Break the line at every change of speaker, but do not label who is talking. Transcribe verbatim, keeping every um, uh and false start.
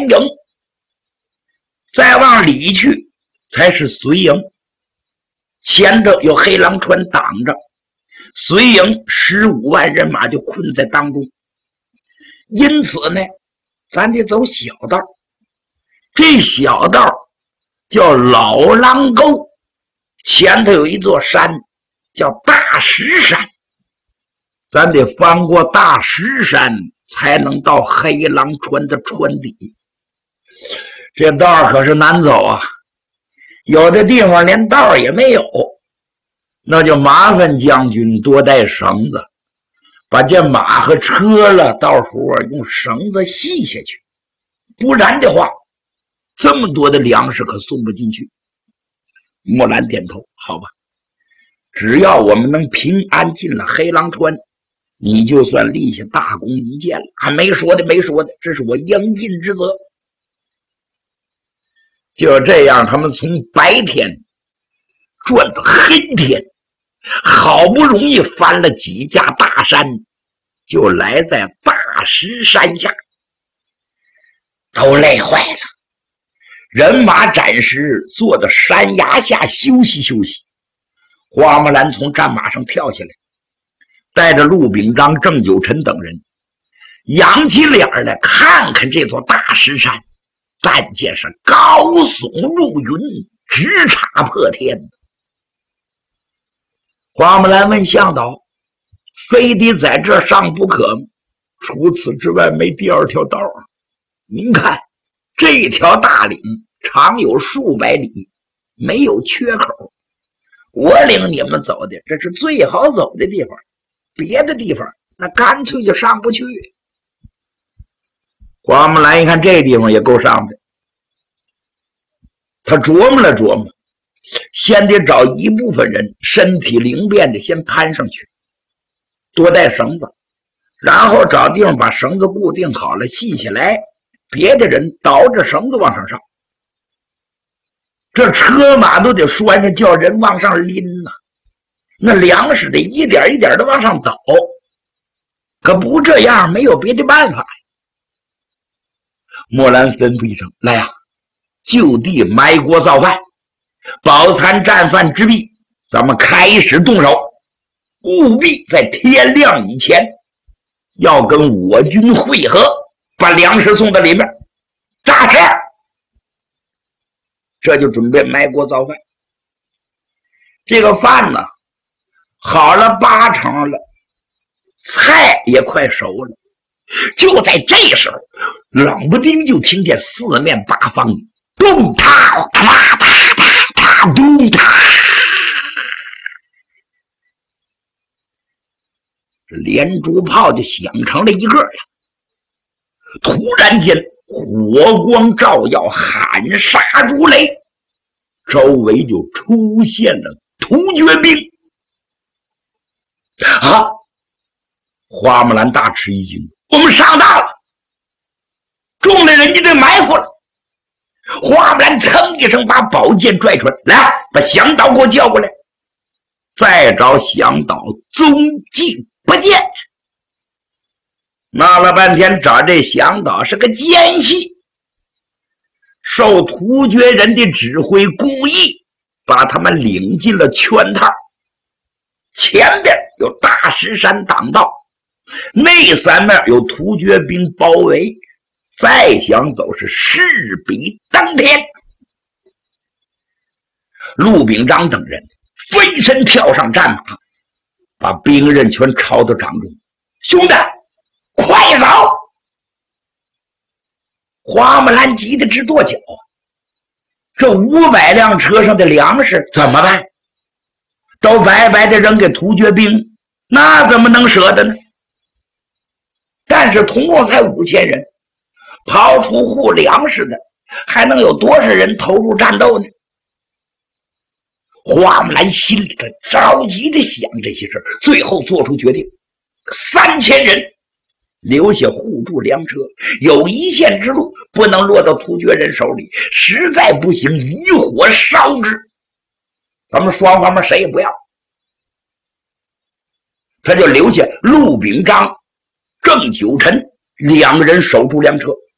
连营，再往里去才是绥营，前头有黑狼船挡着，绥营十五万人马就困在当中。因此呢，咱得走小道，这小道叫老狼沟，前头有一座山叫大石山，咱得翻过大石山才能到黑狼船的船底。这道可是难走啊，有的地方连道也没有，那就麻烦将军多带绳子，把这马和车了到时候用绳子系下去，不然的话这么多的粮食可送不进去。木兰点头，好吧，只要我们能平安进了黑狼川，你就算立下大功一件了。还没说的没说的，这是我应尽之责。就这样，他们从白天转到黑天，好不容易翻了几架大山，就来在大石山下，都累坏了。人马暂时坐到山崖下休息休息。花木兰从战马上跳下来，带着陆秉章、郑九臣等人，仰起脸来看看这座大石山，但见是高耸入云，直插破天。花木兰问向导：“非得在这上不可吗？除此之外没第二条道啊！您看，这条大岭长有数百里，没有缺口。我领你们走的，这是最好走的地方，别的地方那干脆就上不去。”花木兰一看这地方也够上的，他琢磨了琢磨，先得找一部分人身体灵便的先攀上去，多带绳子，然后找地方把绳子固定好了系下来，别的人倒着绳子往上上。这车马都得拴着，叫人往上拎呐、啊。那粮食得一点一点的往上倒，可不这样没有别的办法。莫兰吩咐一声：“来呀、啊，就地埋锅造饭，饱餐战饭之毕，咱们开始动手，务必在天亮以前要跟我军会合，把粮食送到里面。扎实！”这就准备埋锅造饭。这个饭呢，好了八成了，菜也快熟了。就在这时候，冷不丁就听见四面八方咚嗒嗒嗒嗒嗒咚嗒，这连珠炮就响成了一个了。突然间，火光照耀，喊杀如雷，周围就出现了突厥兵。啊！花木兰大吃一惊，我们上当了，中了人家的埋伏了。花木兰噌一声把宝剑拽出来，来，把向导给我叫过来。再找向导，踪迹不见。闹了半天找这向导是个奸细，受突厥人的指挥，故意把他们领进了圈套。前边有大石山挡道，那三面有突厥兵包围，再想走是势比登天。陆秉章等人飞身跳上战马，把兵刃全抄到掌中。兄弟，快走！花木兰急得直跺脚，这五百辆车上的粮食怎么办？都白白的扔给突厥兵，那怎么能舍得呢？但是总共才五千人，刨除户粮食的，还能有多少人投入战斗呢？花木兰心里头着急的想这些事，最后做出决定：三千人留下护住粮车，有一线之路不能落到突厥人手里，实在不行以火烧之。咱们双方面谁也不要，他就留下陆秉章、郑九臣两人守住粮车。